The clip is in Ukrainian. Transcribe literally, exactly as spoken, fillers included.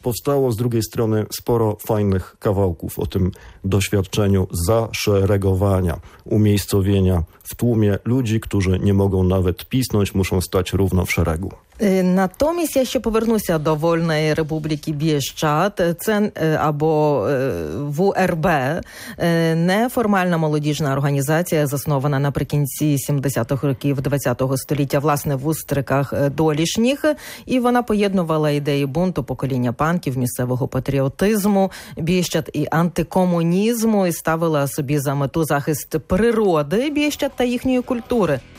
powstało z drugiej strony sporo fajnych kawałków o tym doświadczeniu zaszeregowania, umiejscowienia w tłumie ludzi, którzy nie mogą nawet pisnąć, muszą stać równo w szeregu. Натомість я ще повернуся до Вольної Республіки Бієщад. Це або В Р Б, неформальна молодіжна організація, заснована наприкінці сімдесятих років ХХ століття, власне, в Устриках Долішніх. І вона поєднувала ідеї бунту, покоління панків, місцевого патріотизму, Бієщад і антикомунізму, і ставила собі за мету захист природи Бієщад та їхньої культури.